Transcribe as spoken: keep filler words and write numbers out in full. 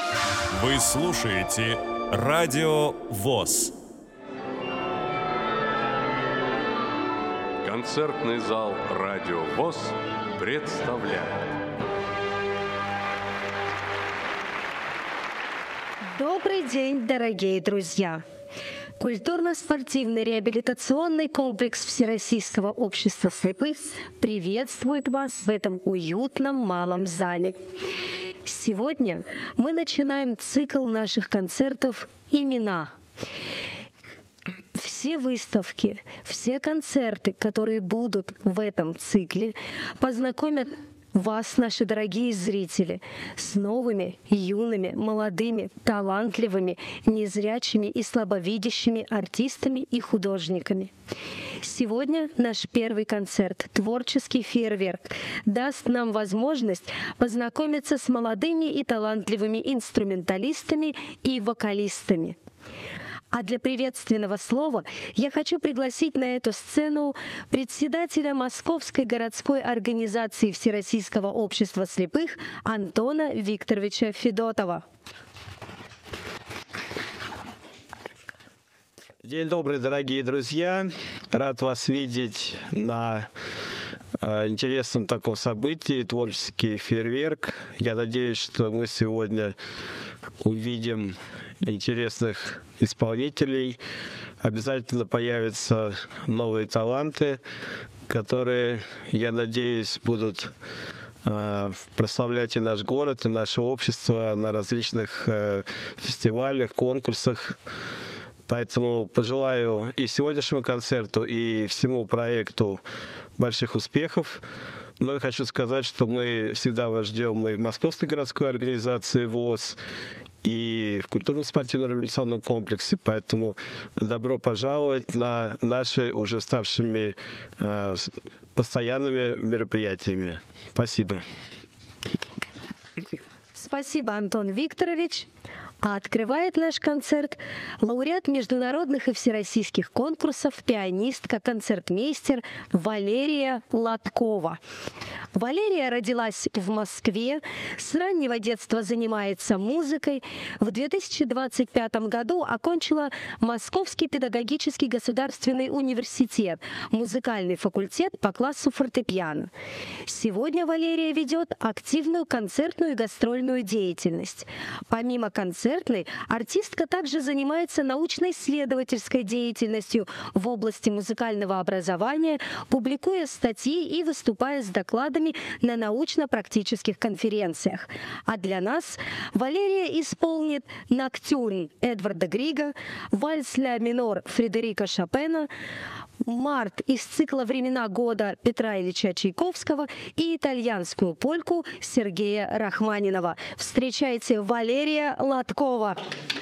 Вы слушаете Радио ВОС. Концертный зал Радио ВОС представляет. Добрый день, дорогие друзья! Культурно-спортивный реабилитационный комплекс Всероссийского общества слепых приветствует вас в этом уютном малом зале. Сегодня мы начинаем цикл наших концертов «Имена». Все выставки, все концерты, которые будут в этом цикле, познакомят вас, наши дорогие зрители, с новыми, юными, молодыми, талантливыми, незрячими и слабовидящими артистами и художниками. Сегодня наш первый концерт «Творческий фейерверк» даст нам возможность познакомиться с молодыми и талантливыми инструменталистами и вокалистами. А для приветственного слова я хочу пригласить на эту сцену председателя Московской городской организации Всероссийского общества слепых Антона Викторовича Федотова. День добрый, дорогие друзья! Рад вас видеть на э, интересном таком событии «Творческий фейерверк». Я надеюсь, что мы сегодня увидим интересных исполнителей. Обязательно появятся новые таланты, которые, я надеюсь, будут э, прославлять и наш город, и наше общество на различных э, фестивалях, конкурсах. Поэтому пожелаю и сегодняшнему концерту, и всему проекту больших успехов. Но я хочу сказать, что мы всегда вас ждем и в Московской городской организации ВОС, и в культурно-спортивном революционном комплексе. Поэтому добро пожаловать на наши уже ставшими э, постоянными мероприятиями. Спасибо. Спасибо, Антон Викторович. А открывает наш концерт лауреат международных и всероссийских конкурсов, пианистка, концертмейстер Валерия Латкова. Валерия родилась в Москве, с раннего детства занимается музыкой. В две тысячи двадцать пятом году окончила Московский педагогический государственный университет, музыкальный факультет по классу фортепиано. Сегодня Валерия ведет активную концертную и гастрольную деятельность. Помимо концертной, артистка также занимается научно-исследовательской деятельностью в области музыкального образования, публикуя статьи и выступая с докладами на научно-практических конференциях. А для нас Валерия исполнит «Ноктюрн» Эдварда Грига, вальс ля минор Фредерика Шопена, «Март» из цикла «Времена года» Петра Ильича Чайковского и итальянскую польку Сергея Рахманинова. Встречайте Валерия Латкова.